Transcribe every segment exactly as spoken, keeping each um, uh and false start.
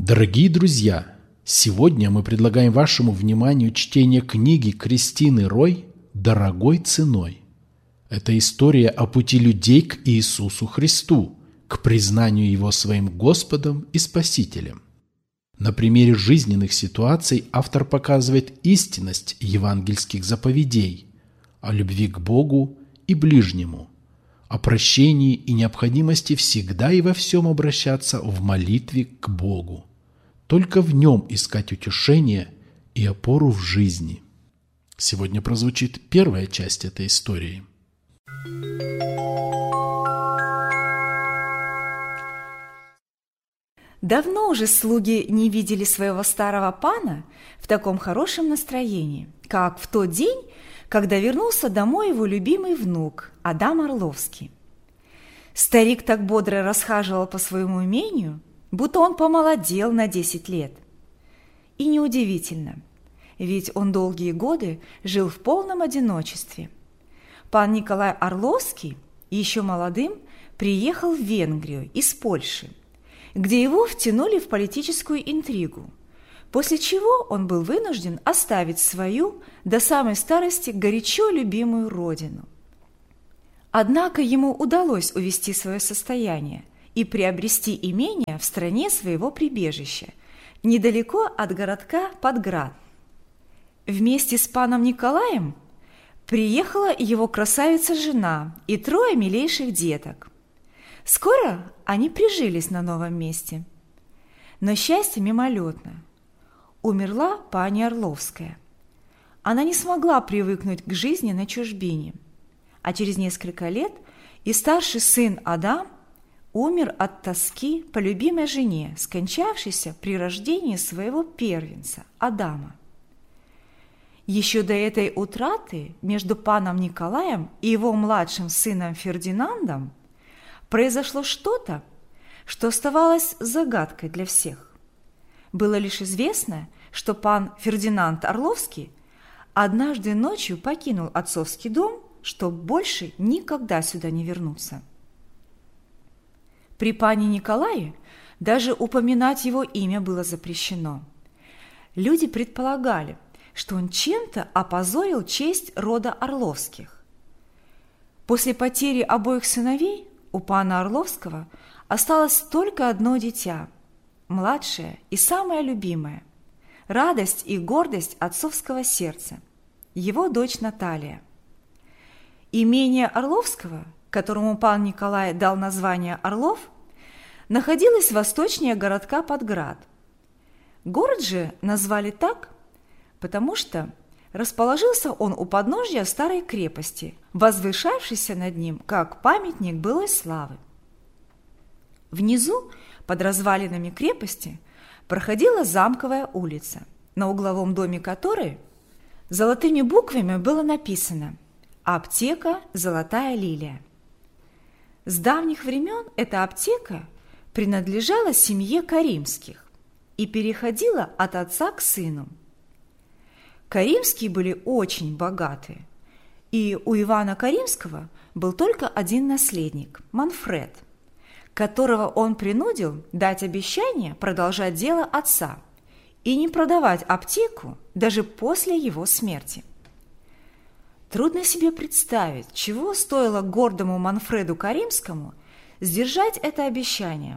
Дорогие друзья, сегодня мы предлагаем вашему вниманию чтение книги Кристины Рой «Дорогой ценой». Это история о пути людей к Иисусу Христу, к признанию Его своим Господом и Спасителем. На примере жизненных ситуаций автор показывает истинность евангельских заповедей о любви к Богу и ближнему, о прощении и необходимости всегда и во всем обращаться в молитве к Богу, только в Нем искать утешение и опору в жизни. Сегодня прозвучит первая часть этой истории. Давно уже слуги не видели своего старого пана в таком хорошем настроении, как в тот день, когда вернулся домой его любимый внук Адам Орловский. Старик так бодро расхаживал по своему имению, будто он помолодел на десять лет. И неудивительно, ведь он долгие годы жил в полном одиночестве. Пан Николай Орловский, еще молодым, приехал в Венгрию из Польши, где его втянули в политическую интригу, после чего он был вынужден оставить свою до самой старости горячо любимую родину. Однако ему удалось увести свое состояние и приобрести имение в стране своего прибежища, недалеко от городка Подград. Вместе с паном Николаем приехала его красавица-жена и трое милейших деток. Скоро они прижились на новом месте. Но счастье мимолетно. Умерла пани Орловская. Она не смогла привыкнуть к жизни на чужбине, а через несколько лет и старший сын Адам умер от тоски по любимой жене, скончавшейся при рождении своего первенца Адама. Еще до этой утраты между паном Николаем и его младшим сыном Фердинандом произошло что-то, что оставалось загадкой для всех. Было лишь известно, что пан Фердинанд Орловский однажды ночью покинул отцовский дом, чтобы больше никогда сюда не вернуться. При пане Николае даже упоминать его имя было запрещено. Люди предполагали, что он чем-то опозорил честь рода Орловских. После потери обоих сыновей у пана Орловского осталось только одно дитя, младшее и самое любимое, радость и гордость отцовского сердца, его дочь Наталья. Имение Орловского, которому пан Николай дал название Орлов, находилось восточнее городка Подград. Город же назвали так, потому что расположился он у подножья старой крепости, возвышавшейся над ним, как памятник былой славы. Внизу, под развалинами крепости, проходила замковая улица, на угловом доме которой золотыми буквами было написано «Аптека Золотая Лилия». С давних времен эта аптека принадлежала семье Каримских и переходила от отца к сыну. Каримские были очень богатые, и у Ивана Каримского был только один наследник – Манфред, которого он принудил дать обещание продолжать дело отца и не продавать аптеку даже после его смерти. Трудно себе представить, чего стоило гордому Манфреду Каримскому сдержать это обещание.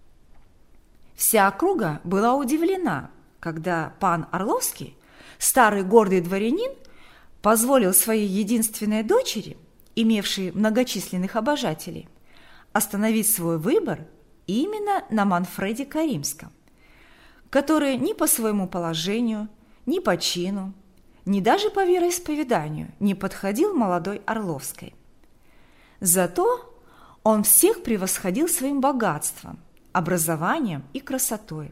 Вся округа была удивлена, когда пан Орловский, старый гордый дворянин, позволил своей единственной дочери, имевшей многочисленных обожателей, остановить свой выбор именно на Манфреде Каримском, который ни по своему положению, ни по чину, ни даже по вероисповеданию не подходил молодой Орловской. Зато он всех превосходил своим богатством, образованием и красотой.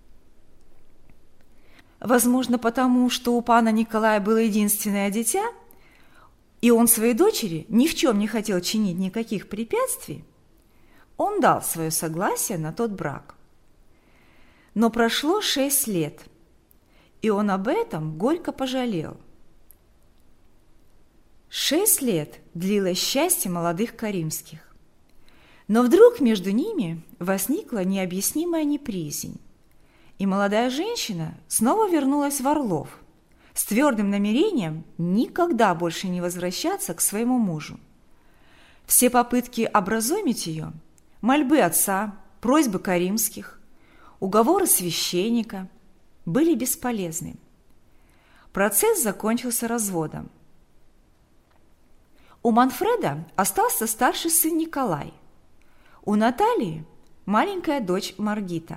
Возможно, потому, что у пана Николая было единственное дитя, и он своей дочери ни в чем не хотел чинить никаких препятствий, он дал свое согласие на тот брак. Но прошло шесть лет, и он об этом горько пожалел. Шесть лет длилось счастье молодых Каримских. Но вдруг между ними возникла необъяснимая неприязнь. И молодая женщина снова вернулась в Орлов с твердым намерением никогда больше не возвращаться к своему мужу. Все попытки образумить ее, мольбы отца, просьбы каримских, уговоры священника были бесполезны. Процесс закончился разводом. У Манфреда остался старший сын Николай, у Натальи – маленькая дочь Маргита.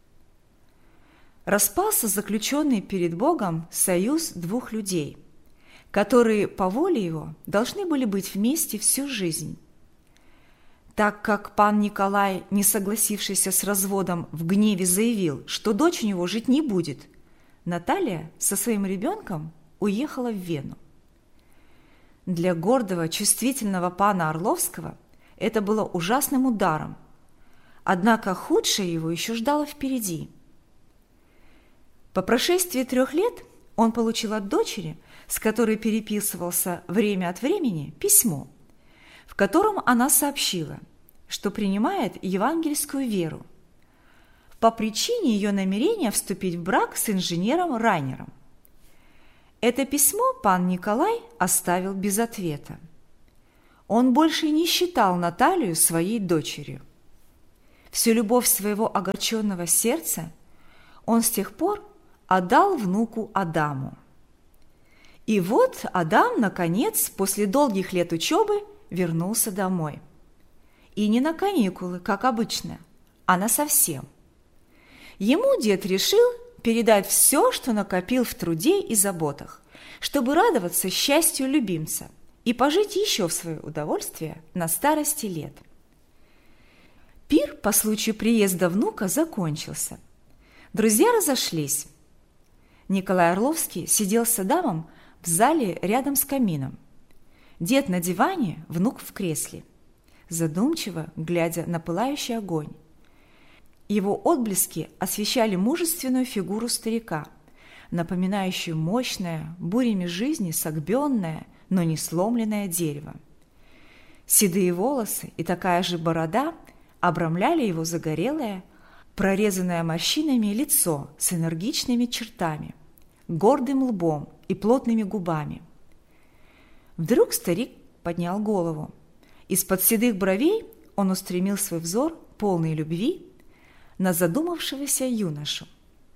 Распался заключенный перед Богом союз двух людей, которые по воле его должны были быть вместе всю жизнь. Так как пан Николай, не согласившийся с разводом, в гневе заявил, что дочь у него жить не будет, Наталья со своим ребенком уехала в Вену. Для гордого, чувствительного пана Орловского это было ужасным ударом, однако худшее его еще ждало впереди. По прошествии трех лет он получил от дочери, с которой переписывался время от времени, письмо, в котором она сообщила, что принимает евангельскую веру по причине ее намерения вступить в брак с инженером Райнером. Это письмо пан Николай оставил без ответа. Он больше не считал Наталью своей дочерью. Всю любовь своего огорченного сердца он с тех пор отдал внуку Адаму. И вот Адам, наконец, после долгих лет учебы, вернулся домой. И не на каникулы, как обычно, а насовсем. Ему дед решил передать все, что накопил в труде и заботах, чтобы радоваться счастью любимца и пожить еще в свое удовольствие на старости лет. Пир по случаю приезда внука закончился. Друзья разошлись. Николай Орловский сидел с Адамом в зале рядом с камином. Дед на диване, внук в кресле, задумчиво глядя на пылающий огонь. Его отблески освещали мужественную фигуру старика, напоминающую мощное, бурями жизни согбенное, но не сломленное дерево. Седые волосы и такая же борода обрамляли его загорелое, прорезанное морщинами лицо с энергичными чертами, гордым лбом и плотными губами. Вдруг старик поднял голову. Из-под седых бровей он устремил свой взор, полный любви, на задумавшегося юношу.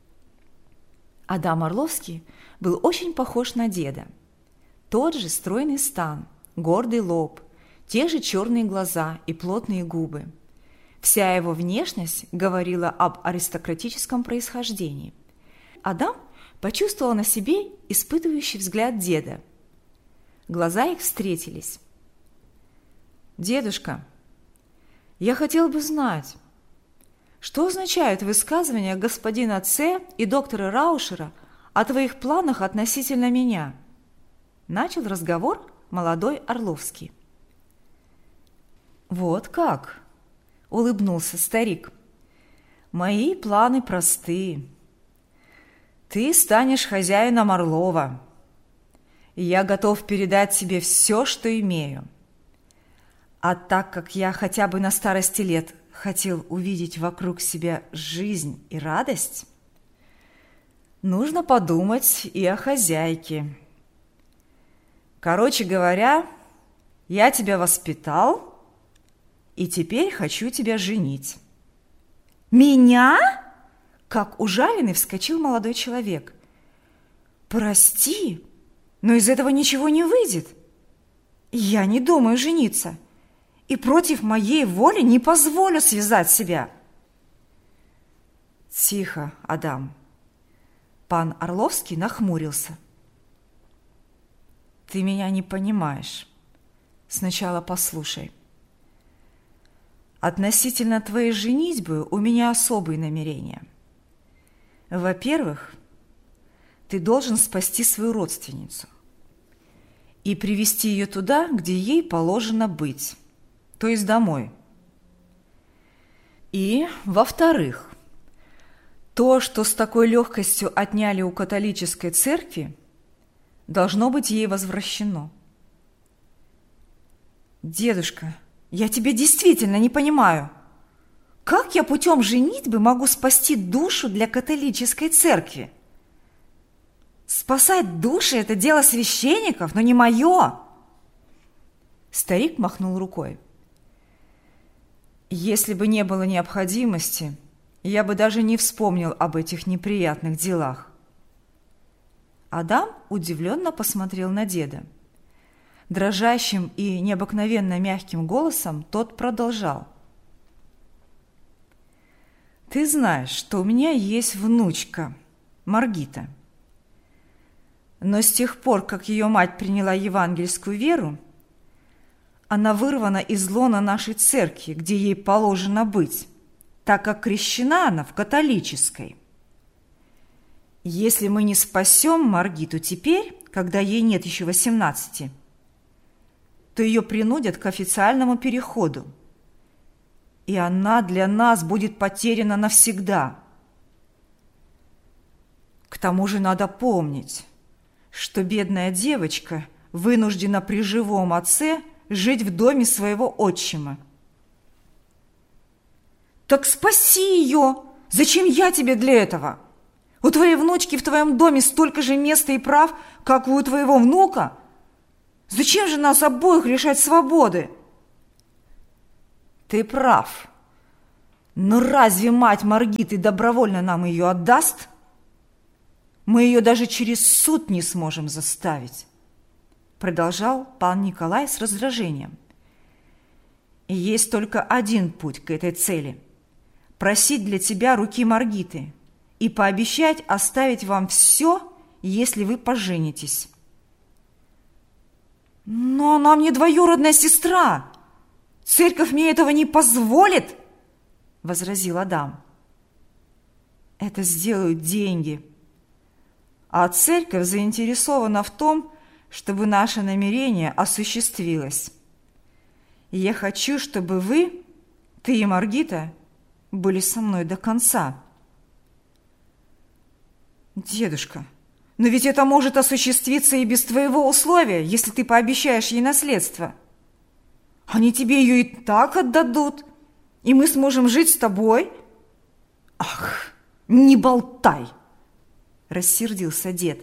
Адам Орловский был очень похож на деда. Тот же стройный стан, гордый лоб, те же черные глаза и плотные губы. Вся его внешность говорила об аристократическом происхождении. Адам почувствовал на себе испытывающий взгляд деда. Глаза их встретились. «Дедушка, я хотел бы знать, что означают высказывания господина Ц. и доктора Раушера о твоих планах относительно меня?» Начал разговор молодой Орловский. «Вот как!» – улыбнулся старик. «Мои планы просты. Ты станешь хозяином Орлова, и я готов передать тебе все, что имею. А так как я хотя бы на старости лет хотел увидеть вокруг себя жизнь и радость, нужно подумать и о хозяйке. Короче говоря, я тебя воспитал и теперь хочу тебя женить». «Меня?» – как ужаленный вскочил молодой человек. «Прости, но из этого ничего не выйдет. Я не думаю жениться и против моей воли не позволю связать себя». «Тихо, Адам». Пан Орловский нахмурился. «Ты меня не понимаешь. Сначала послушай. Относительно твоей женитьбы у меня особые намерения. Во-первых, ты должен спасти свою родственницу и привести ее туда, где ей положено быть, то есть домой. И, во-вторых, то, что с такой легкостью отняли у католической церкви, должно быть ей возвращено». «Дедушка, я тебя действительно не понимаю. как я путем женитьбы могу спасти душу для католической церкви? Спасать души – это дело священников, но не мое. Старик махнул рукой. Если бы не было необходимости, я бы даже не вспомнил об этих неприятных делах. Адам удивленно посмотрел на деда. Дрожащим и необыкновенно мягким голосом тот продолжал. «Ты знаешь, что у меня есть внучка, Маргита. Но с тех пор, как ее мать приняла евангельскую веру, она вырвана из лона нашей церкви, где ей положено быть, так как крещена она в католической. Если мы не спасем Маргиту теперь, когда ей нет еще восемнадцати, то ее принудят к официальному переходу, и она для нас будет потеряна навсегда. К тому же надо помнить, что бедная девочка вынуждена при живом отце жить в доме своего отчима. Так спаси ее! Зачем я тебе для этого? У твоей внучки в твоем доме столько же места и прав, как и у твоего внука. Зачем же нас обоих лишать свободы? Ты прав. Но разве мать Маргиты добровольно нам ее отдаст? Мы ее даже через суд не сможем заставить, продолжал пан Николай с раздражением. И есть только один путь к этой цели – просить для тебя руки Маргиты и пообещать оставить вам все, если вы поженитесь. Но она мне двоюродная сестра. Церковь мне этого не позволит, возразил Адам. Это сделают деньги. А церковь заинтересована в том, чтобы наше намерение осуществилось. И я хочу, чтобы вы, ты и Маргита, были со мной до конца. Дедушка, но ведь это может осуществиться и без твоего условия, если ты пообещаешь ей наследство. Они тебе ее и так отдадут, и мы сможем жить с тобой. Ах, не болтай, рассердился дед.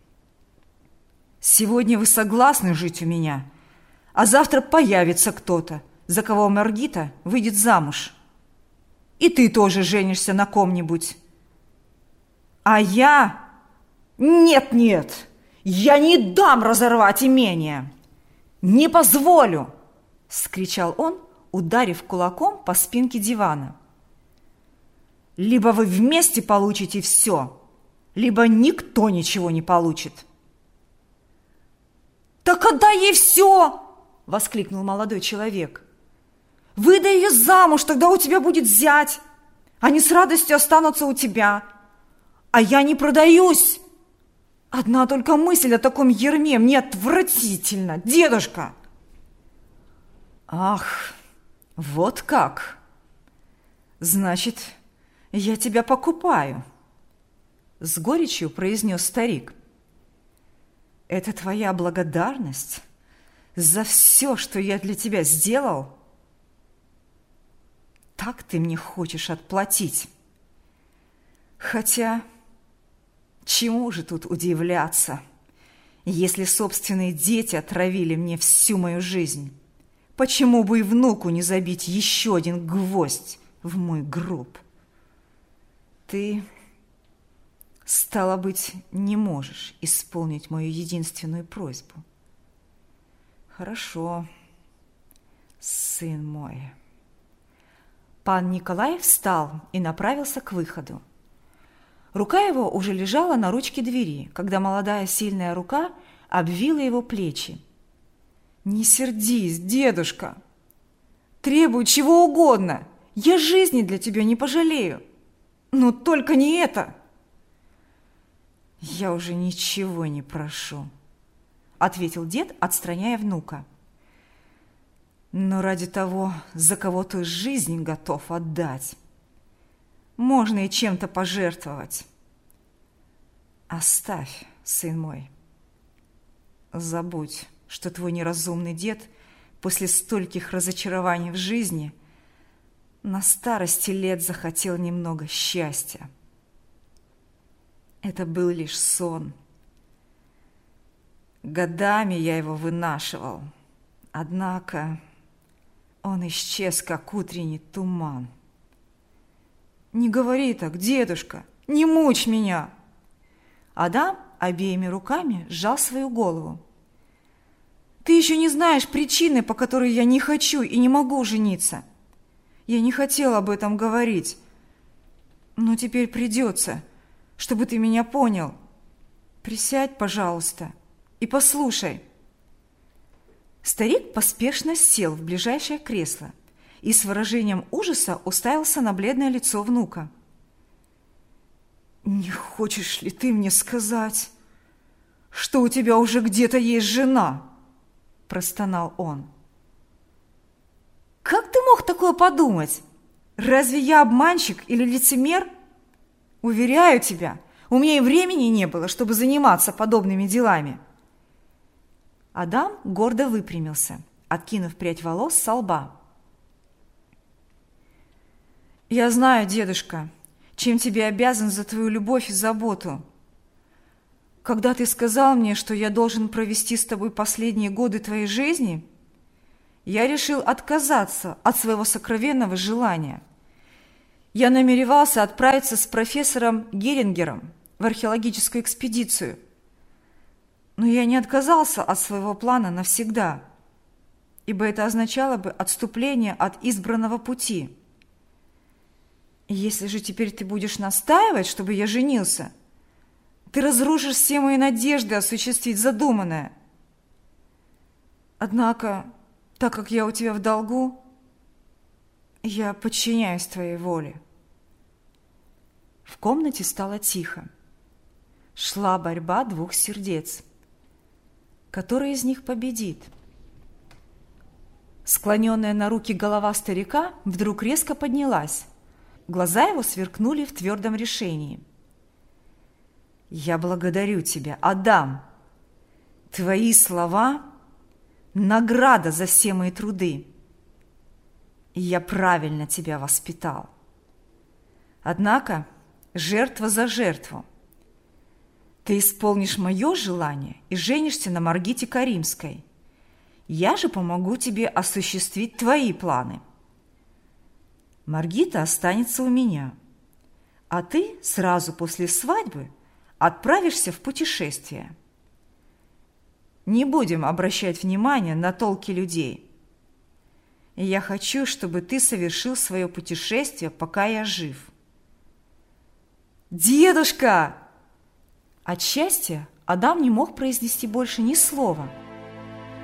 Сегодня вы согласны жить у меня, а завтра появится кто-то, за кого Маргита выйдет замуж. И ты тоже женишься на ком-нибудь. А я... Нет-нет, я не дам разорвать имение. Не позволю, скричал он, ударив кулаком по спинке дивана. Либо вы вместе получите все, либо никто ничего не получит. Так отдай ей все, воскликнул молодой человек. Выдай ее замуж, тогда у тебя будет зять. Они с радостью останутся у тебя. А я не продаюсь. Одна только мысль о таком ярме мне отвратительно, дедушка. Ах, вот как. Значит, я тебя покупаю, с горечью произнес старик. Это твоя благодарность за все, что я для тебя сделал? Так ты мне хочешь отплатить? Хотя, чему же тут удивляться, если собственные дети отравили мне всю мою жизнь? Почему бы и внуку не забить еще один гвоздь в мой гроб? Ты, стало быть, не можешь исполнить мою единственную просьбу. Хорошо, сын мой. Пан Николай встал и направился к выходу. Рука его уже лежала на ручке двери, когда молодая сильная рука обвила его плечи. «Не сердись, дедушка! Требуй чего угодно! Я жизни для тебя не пожалею! Но только не это!» «Я уже ничего не прошу», — ответил дед, отстраняя внука. «Но ради того, за кого ты жизнь готов отдать, можно и чем-то пожертвовать. Оставь, сын мой. Забудь, что твой неразумный дед после стольких разочарований в жизни на старости лет захотел немного счастья. Это был лишь сон. Годами я его вынашивал, однако он исчез, как утренний туман. «Не говори так, дедушка, не мучь меня!» Адам обеими руками сжал свою голову. «Ты еще не знаешь причины, по которой я не хочу и не могу жениться. Я не хотел об этом говорить, но теперь придется, чтобы ты меня понял. Присядь, пожалуйста, и послушай». Старик поспешно сел в ближайшее кресло и с выражением ужаса уставился на бледное лицо внука. «Не хочешь ли ты мне сказать, что у тебя уже где-то есть жена?» – простонал он. «Как ты мог такое подумать? Разве я обманщик или лицемер? Уверяю тебя, у меня и времени не было, чтобы заниматься подобными делами». Адам гордо выпрямился, откинув прядь волос со лба. «Я знаю, дедушка, чем тебе обязан за твою любовь и заботу. Когда ты сказал мне, что я должен провести с тобой последние годы твоей жизни, я решил отказаться от своего сокровенного желания. Я намеревался отправиться с профессором Герингером в археологическую экспедицию. Но я не отказался от своего плана навсегда, ибо это означало бы отступление от избранного пути. Если же теперь ты будешь настаивать, чтобы я женился, ты разрушишь все мои надежды осуществить задуманное. Однако, так как я у тебя в долгу, я подчиняюсь твоей воле». В комнате стало тихо. Шла борьба двух сердец. Который из них победит? Склоненная на руки голова старика вдруг резко поднялась. Глаза его сверкнули в твердом решении. «Я благодарю тебя, Адам. Твои слова – награда за все мои труды. И я правильно тебя воспитал. Однако жертва за жертву. Ты исполнишь мое желание и женишься на Маргите Каримской. Я же помогу тебе осуществить твои планы. Маргита останется у меня, а ты сразу после свадьбы отправишься в путешествие. Не будем обращать внимание на толки людей. И я хочу, чтобы ты совершил свое путешествие, пока я жив». «Дедушка!» От счастья Адам не мог произнести больше ни слова.